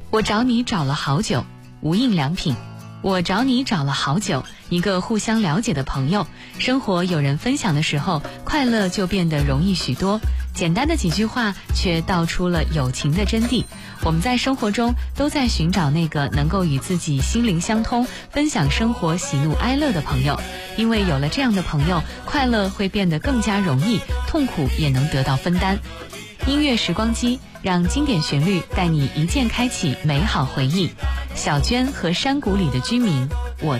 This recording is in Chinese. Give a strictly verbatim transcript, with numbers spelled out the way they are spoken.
我找你找了好久，无印良品。我找你找了好久，一个互相了解的朋友，生活有人分享的时候，快乐就变得容易许多。简单的几句话，却道出了友情的真谛。我们在生活中都在寻找那个能够与自己心灵相通，分享生活喜怒哀乐的朋友。因为有了这样的朋友，快乐会变得更加容易，痛苦也能得到分担。音乐时光机，让经典旋律带你一键开启美好回忆。小娟和山谷里的居民。